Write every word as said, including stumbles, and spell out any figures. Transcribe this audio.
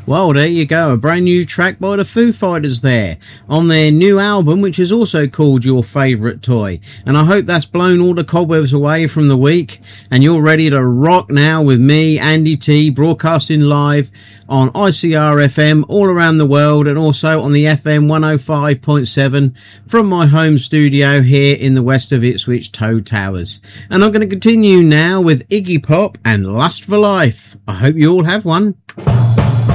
Well, there you go, a brand new track by the Foo Fighters there, on their new album, which is also called Your Favourite Toy. And I hope that's blown all the cobwebs away from the week, and you're ready to rock now with me, Andy T, broadcasting live on I C R F M all around the world, and also on the F M one oh five point seven from my home studio here in the west of Ipswich Tow Towers. And I'm going to continue now with Iggy Pop and Lust for Life. I hope you all have one.